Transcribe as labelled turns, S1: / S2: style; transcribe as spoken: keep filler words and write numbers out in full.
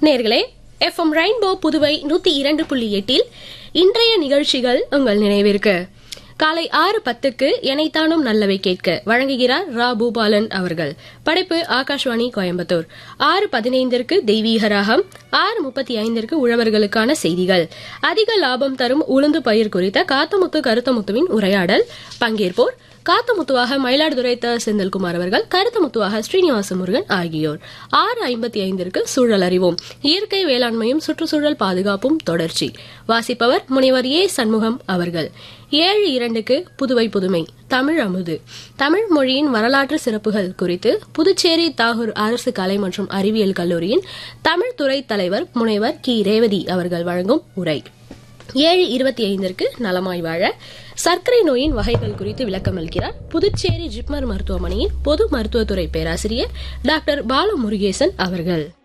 S1: நேர்களே, FM rainbow Puduvai நூத்தி இரண்டு புள்ளி எட்டில் இன்றைய நிகழ்ச்சிகள் உங்கள் நினைவிற்கு. காலை ஆறு பத்துக்கு எனைத்தானும் நல்லவை கேட்க வழங்குகிறார் ரா பூபாலன் அவர்கள். படைப்பு ஆகாஷ்வாணி கோயம்புத்தூர். ஆறு பதினைந்திற்கு தெய்வீக ராகம், ஆறு முப்பத்தி ஐந்திற்கு உழவர்களுக்கான செய்திகள். அதிக லாபம் தரும் உளுந்து பயிர் குறித்த காத்தமுத்து கருத்தமுத்துவின் உரையாடல். பங்கேற்போர் காத்தமுத்துவாக மயிலாடுதுறை த செந்தில்குமார் அவர்கள், கருத்தமுத்துவாக ஸ்ரீனிவாச முருகன் ஆகியோர். ஆறு ஐம்பத்தி ஐந்திற்கு சூழல் அறிவோம், இயற்கை வேளாண்மையும் சுற்றுச்சூழல் பாதுகாப்பும் தொடர்ச்சி. வாசிப்பவர் முனைவர் ஏ சண்முகம் அவர்கள். ஏழு இரண்டுக்கு புதுவை புதுமை தமிழ் அமுது, தமிழ் மொழியின் வரலாற்று சிறப்புகள் குறித்து புதுச்சேரி தாகூர் அரசு கலை மற்றும் அறிவியல் கல்லூரியின் தமிழ் துறை தலைவர் முனைவர் கி ரேவதி அவர்கள் வழங்கும் உரை. ஏழு இருபத்தி ஐந்திற்கு நலமாய் வாழ, சர்க்கரை நோயின் வகைகள் குறித்து விளக்கம் அளிக்கிறார் புதுச்சேரி ஜிப்மர் மருத்துவமனையின் பொது மருத்துவத்துறை பேராசிரியர் டாக்டர் பாலமுருகேசன் அவர்கள்.